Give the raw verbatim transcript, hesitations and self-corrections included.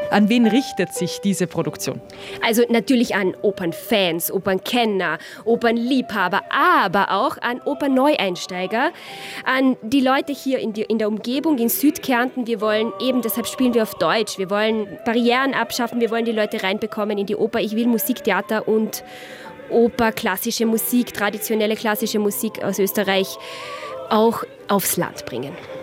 An wen richtet sich diese Produktion? Also natürlich an Opernfans, Opernkenner, Opernliebhaber, aber auch an Opernneueinsteiger, an die Leute hier in, die, in der Umgebung, in Südkärnten. Wir wollen eben, deshalb spielen wir auf Deutsch, wir wollen Barrieren abschaffen, wir wollen die Leute reinbekommen in die Oper. Ich will Musiktheater und Oper, klassische Musik, traditionelle klassische Musik aus Österreich auch aufs Land bringen.